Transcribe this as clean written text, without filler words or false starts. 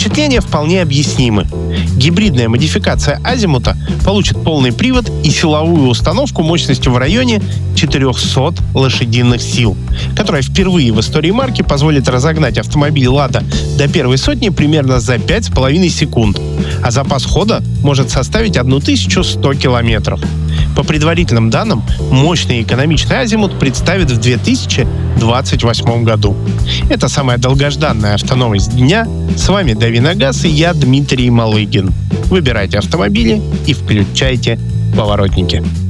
Впечатления вполне объяснимы. Гибридная модификация Азимута получит полный привод и силовую установку мощностью в районе 400 лошадиных сил, которая впервые в истории марки позволит разогнать автомобиль «Лада» до первой сотни примерно за 5,5 секунд, а запас хода может составить 1100 километров. По предварительным данным, мощный и экономичный Азимут представит в 2028 году. Это самая долгожданная автоновость дня. С вами Дави на газ и я, Дмитрий Малыгин. Выбирайте автомобили и включайте поворотники.